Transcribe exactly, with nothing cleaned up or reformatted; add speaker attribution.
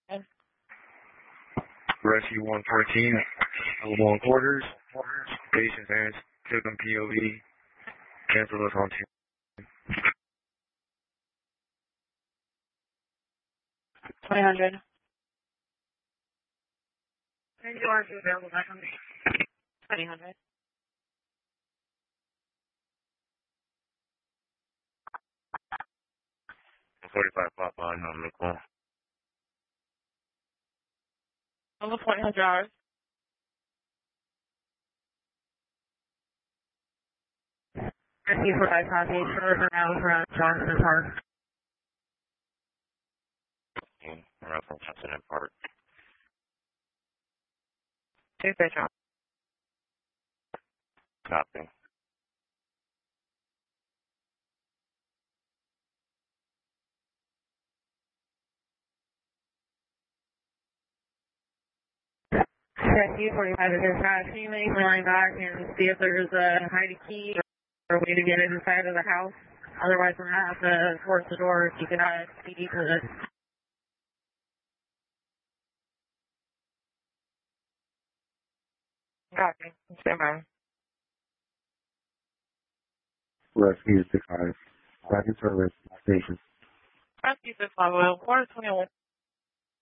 Speaker 1: Rescue one fourteen, available in quarters. Patient parents took them P O V. Cancel us on two.
Speaker 2: twenty hundred. Thank you, are available back on me. twenty hundred.
Speaker 1: forty-five pop on on the call.
Speaker 2: Over twenty hundred dollars. Thank you for that copy. Short around around Johnson Park.
Speaker 1: Around from Johnson Park.
Speaker 2: Two fish on.
Speaker 1: Copy.
Speaker 2: Rescue forty-five is dispatch. Can you make the line back and see if there's a hiding key or a way to get inside of the house? Otherwise, we're going to have to force the door if you can add P D to this. Copy. Stand by.
Speaker 3: Rescue six five. Back in service. Station.
Speaker 2: Rescue six five, quarter twenty-one.